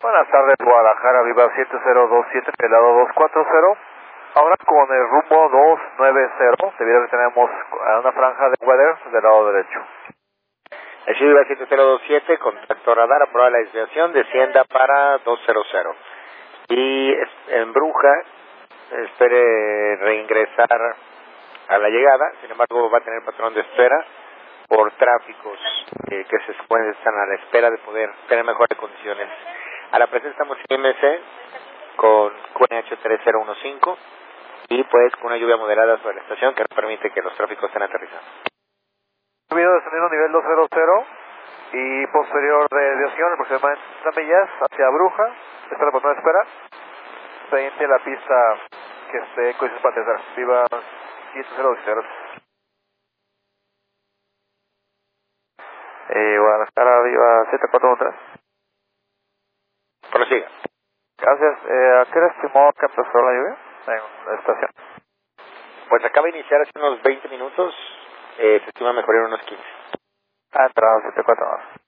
Buenas tardes, Guadalajara, Viva 7027, del lado 240. Ahora con el rumbo 290, debido a que tenemos una franja de weather del lado derecho. El Viva 7027, contacto radar, aprueba la desviación, descienda para 200. Y en Bruja, espere reingresar a la llegada, sin embargo va a tener patrón de espera por tráficos que se están a la espera de poder tener mejores condiciones. A la presencia estamos en MC con QNH 3015 y pues con una lluvia moderada sobre la estación que no permite que los tráficos estén aterrizando. Subido descendiendo nivel 200 y posterior de desviación aproximadamente 30 millas hacia Bruja, esta es la patrón de espera, pendiente la pista que esté en condiciones para aterrizar. Viva 7027. Guadalajara, Viva 743. Prosiga. Gracias. ¿A qué hora estimó que empezó la lluvia en la estación? Pues acaba de iniciar hace unos 20 minutos, se estima mejorar unos 15. Entrada 749.